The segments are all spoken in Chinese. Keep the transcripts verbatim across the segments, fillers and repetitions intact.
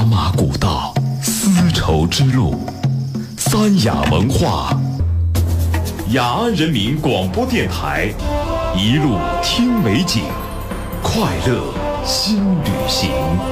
茶马古道，丝绸之路，三雅文化，雅安人民广播电台，一路听美景，快乐新旅行。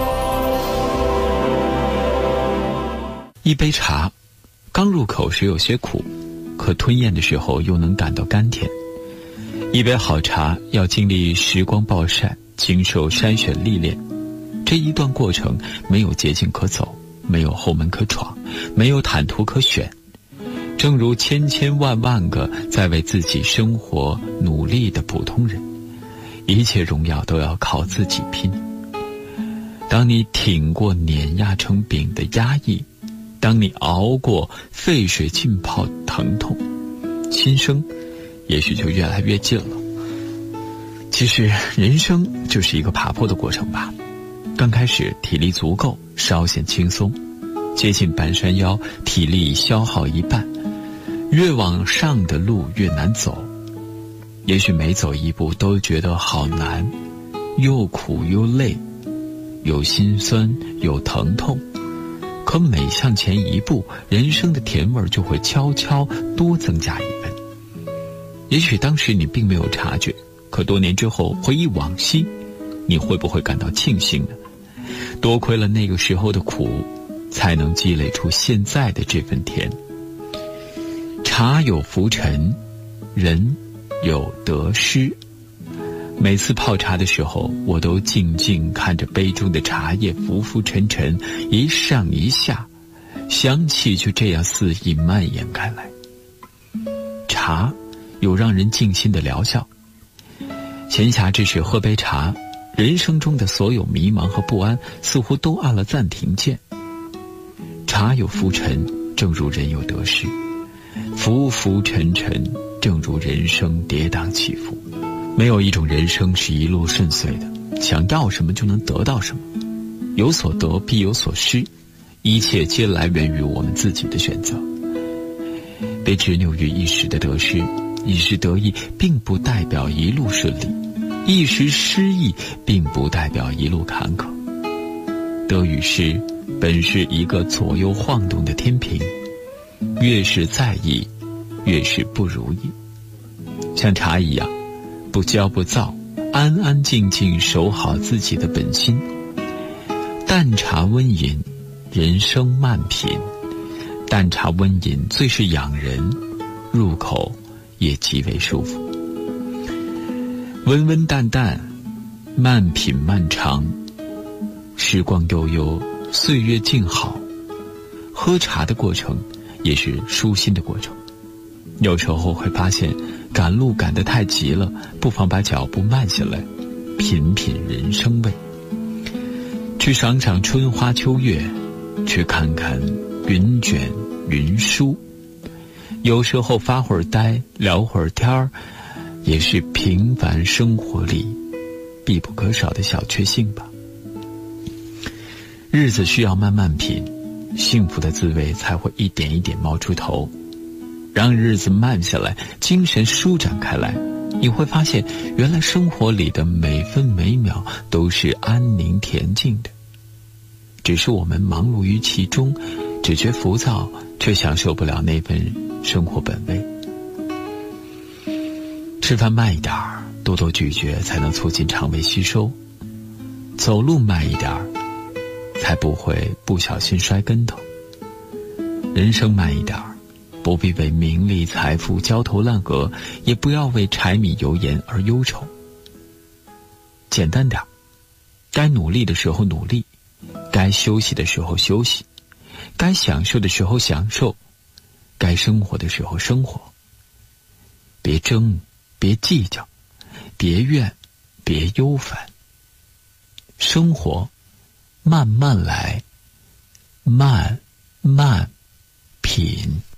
一杯茶，刚入口时有些苦，可吞咽的时候又能感到甘甜。一杯好茶要经历时光暴晒，经受筛选历练，这一段过程没有捷径可走，没有后门可闯，没有坦途可选。正如千千万万个在为自己生活努力的普通人，一切荣耀都要靠自己拼。当你挺过碾压成饼的压抑，当你熬过沸水浸泡疼痛，新生也许就越来越近了。其实人生就是一个爬坡的过程吧，刚开始体力足够，稍显轻松，接近半山腰，体力消耗一半，越往上的路越难走，也许每走一步都觉得好难，又苦又累，有心酸有疼痛，可每向前一步，人生的甜味就会悄悄多增加一分。也许当时你并没有察觉，可多年之后回忆往昔，你会不会感到庆幸呢？多亏了那个时候的苦，才能积累出现在的这份甜。茶有浮沉，人有得失。每次泡茶的时候，我都静静看着杯中的茶叶浮浮沉沉，一上一下，香气就这样肆意蔓延开来。茶有让人静心的疗效，闲暇之时喝杯茶，人生中的所有迷茫和不安似乎都按了暂停键。茶有浮沉，正如人有得失，浮浮沉沉，正如人生跌宕起伏。没有一种人生是一路顺遂的，想要什么就能得到什么，有所得必有所失，一切皆来源于我们自己的选择。被执拗于一时的得失，一时得意并不代表一路顺利，一时失意并不代表一路坎坷。得与失本是一个左右晃动的天平，越是在意，越是不如意。像茶一样，不骄不躁，安安静静守好自己的本心。淡茶温饮，人生慢品。淡茶温饮最是养人，入口也极为舒服。温温淡淡，慢品漫长，时光悠悠，岁月静好。喝茶的过程也是舒心的过程。有时候会发现赶路赶得太急了，不妨把脚步慢下来，品品人生味。去赏赏春花秋月，去看看云卷云舒。有时候发会儿呆，聊会儿天儿，也是平凡生活里必不可少的小确幸吧。日子需要慢慢品，幸福的滋味才会一点一点冒出头。让日子慢下来，精神舒展开来，你会发现原来生活里的每分每秒都是安宁恬静的，只是我们忙碌于其中，只觉浮躁，却享受不了那份生活本味。吃饭慢一点，多多咀嚼才能促进肠胃吸收，走路慢一点，才不会不小心摔跟头。人生慢一点，不必为名利财富焦头烂额，也不要为柴米油盐而忧愁。简单点，该努力的时候努力，该休息的时候休息，该享受的时候享受，该生活的时候生活。别争，别计较，别怨，别忧烦。生活慢慢来，慢慢品。